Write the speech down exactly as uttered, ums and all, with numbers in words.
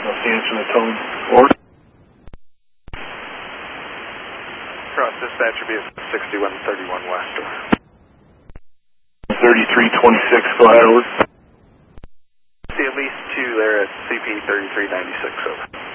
What's the answer to the tone? Order. Cross dispatcher be at sixty-one thirty-one west. thirty-three twenty-six, go ahead, over. See at least two there at C P thirty-three ninety-six, over.